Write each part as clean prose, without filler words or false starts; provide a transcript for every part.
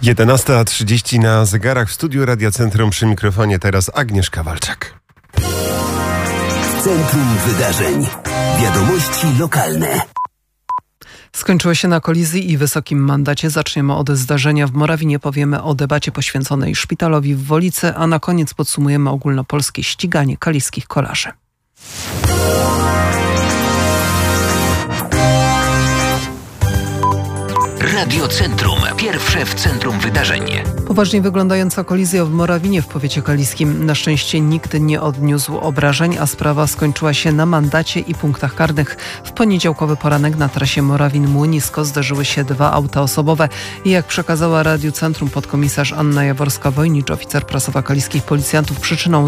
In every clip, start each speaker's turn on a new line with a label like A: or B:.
A: 11:30 na zegarach w studiu Radia Centrum, przy mikrofonie teraz Agnieszka Walczak.
B: Centrum Wydarzeń. Wiadomości lokalne.
C: Skończyło się na kolizji i wysokim mandacie. Zaczniemy od zdarzenia w Morawinie. Powiemy o debacie poświęconej szpitalowi w Wolicy, a na koniec podsumujemy ogólnopolskie ściganie kaliskich kolarzy.
B: Radio Centrum. Pierwsze w centrum wydarzeń.
C: Poważnie wyglądająca kolizja w Morawinie w powiecie kaliskim. Na szczęście nikt nie odniósł obrażeń, a sprawa skończyła się na mandacie i punktach karnych. W poniedziałkowy poranek na trasie Morawin-Młynisko zdarzyły się 2 auta osobowe. I jak przekazała Radiu Centrum podkomisarz Anna Jaworska-Wojnicz, oficer prasowa kaliskich policjantów, przyczyną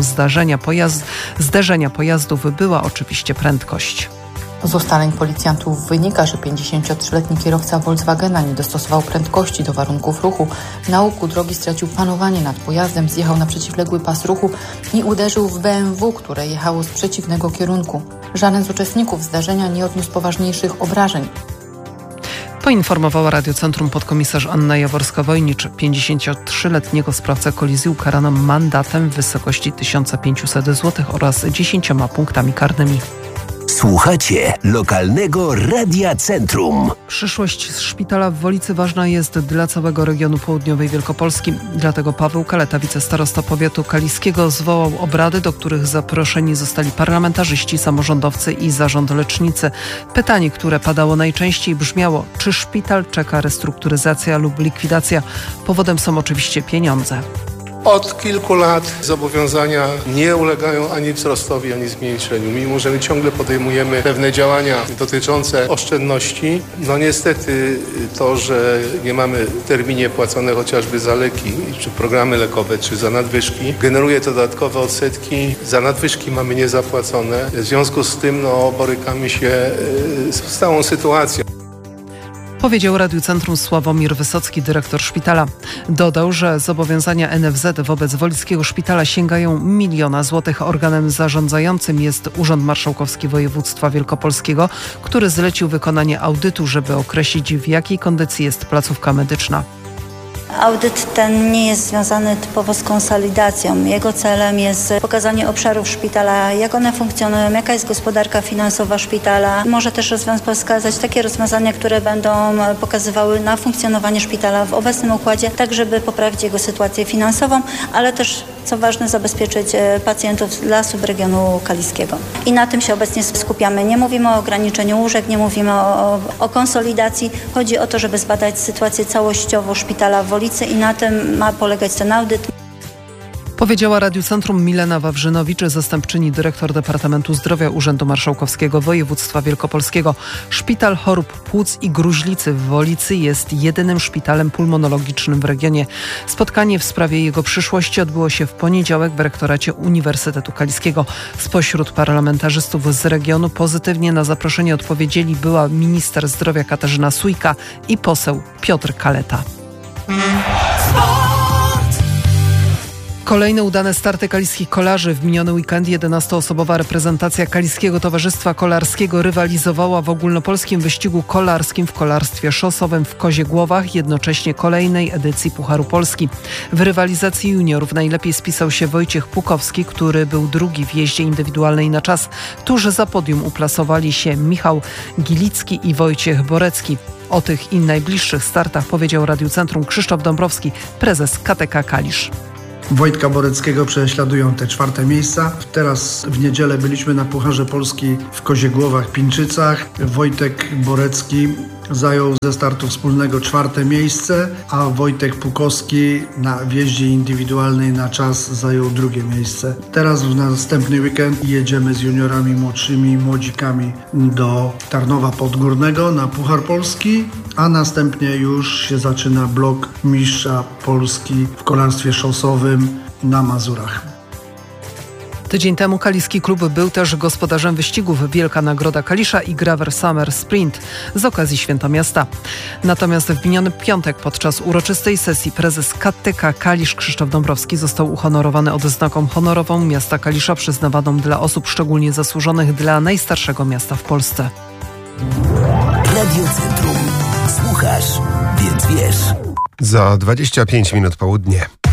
C: zderzenia pojazdów była oczywiście prędkość.
D: Z ustaleń policjantów wynika, że 53-letni kierowca Volkswagena nie dostosował prędkości do warunków ruchu. Na łuku drogi stracił panowanie nad pojazdem, zjechał na przeciwległy pas ruchu i uderzył w BMW, które jechało z przeciwnego kierunku. Żaden z uczestników zdarzenia nie odniósł poważniejszych obrażeń.
C: Poinformowała Radio Centrum podkomisarz Anna Jaworska-Wojnicz. 53-letniego sprawcę kolizji ukarano mandatem w wysokości 1500 zł oraz 10 punktami karnymi.
B: Słuchacie lokalnego Radia Centrum.
C: Przyszłość szpitala w Wolicy ważna jest dla całego regionu południowej Wielkopolski. Dlatego Paweł Kaleta, wicestarosta powiatu kaliskiego, zwołał obrady, do których zaproszeni zostali parlamentarzyści, samorządowcy i zarząd lecznicy. Pytanie, które padało najczęściej, brzmiało: czy szpital czeka restrukturyzacja lub likwidacja? Powodem są oczywiście pieniądze.
E: Od kilku lat zobowiązania nie ulegają ani wzrostowi, ani zmniejszeniu. Mimo że my ciągle podejmujemy pewne działania dotyczące oszczędności, no niestety to, że nie mamy w terminie płacone chociażby za leki, czy programy lekowe, czy za nadwyżki, generuje to dodatkowe odsetki. Za nadwyżki mamy niezapłacone. W związku z tym borykamy się z całą sytuacją.
C: Powiedział Radiu Centrum Sławomir Wysocki, dyrektor szpitala. Dodał, że zobowiązania NFZ wobec Wolickiego Szpitala sięgają 1 000 000 złotych. Organem zarządzającym jest Urząd Marszałkowski Województwa Wielkopolskiego, który zlecił wykonanie audytu, żeby określić, w jakiej kondycji jest placówka medyczna.
F: Audyt ten nie jest związany typowo z konsolidacją. Jego celem jest pokazanie obszarów szpitala, jak one funkcjonują, jaka jest gospodarka finansowa szpitala. Może też wskazać takie rozwiązania, które będą pokazywały na funkcjonowanie szpitala w obecnym układzie, tak żeby poprawić jego sytuację finansową, ale też, co ważne, zabezpieczyć pacjentów dla subregionu kaliskiego. I na tym się obecnie skupiamy. Nie mówimy o ograniczeniu łóżek, nie mówimy o konsolidacji. Chodzi o to, żeby zbadać sytuację całościowo szpitala w Wolicy i na tym ma polegać ten audyt.
C: Powiedziała Radiu Centrum Milena Wawrzynowicz, zastępczyni dyrektor Departamentu Zdrowia Urzędu Marszałkowskiego Województwa Wielkopolskiego. Szpital Chorób Płuc i Gruźlicy w Wolicy jest jedynym szpitalem pulmonologicznym w regionie. Spotkanie w sprawie jego przyszłości odbyło się w poniedziałek w rektoracie Uniwersytetu Kaliskiego. Spośród parlamentarzystów z regionu pozytywnie na zaproszenie odpowiedzieli była minister zdrowia Katarzyna Sójka i poseł Piotr Kaleta. Kolejne udane starty kaliskich kolarzy. W miniony weekend 11-osobowa reprezentacja Kaliskiego Towarzystwa Kolarskiego rywalizowała w ogólnopolskim wyścigu kolarskim w kolarstwie szosowym w Koziegłowach, jednocześnie kolejnej edycji Pucharu Polski. W rywalizacji juniorów najlepiej spisał się Wojciech Pukowski, który był drugi w jeździe indywidualnej na czas. Tuż za podium uplasowali się Michał Gilicki i Wojciech Borecki. O tych i najbliższych startach powiedział Radiu Centrum Krzysztof Dąbrowski, prezes KTK Kalisz.
G: Wojtka Boreckiego prześladują te 4. miejsca. Teraz w niedzielę byliśmy na Pucharze Polski w Koziegłowach, Pińczycach. Wojtek Borecki zajął ze startu wspólnego 4. miejsce, a Wojtek Pukowski na wjeździe indywidualnej na czas zajął 2. miejsce. Teraz w następny weekend jedziemy z juniorami młodszymi, młodzikami do Tarnowa Podgórnego na Puchar Polski, a następnie już się zaczyna blok mistrza Polski w kolarstwie szosowym na Mazurach.
C: Tydzień temu kaliski klub był też gospodarzem wyścigów Wielka Nagroda Kalisza i Gravel Summer Sprint z okazji Święta Miasta. Natomiast w miniony piątek podczas uroczystej sesji prezes KTK Kalisz Krzysztof Dąbrowski został uhonorowany odznaką honorową miasta Kalisza przyznawaną dla osób szczególnie zasłużonych dla najstarszego miasta w Polsce.
B: Radio Centrum. Słuchasz, więc wiesz.
A: Za 25 minut południe.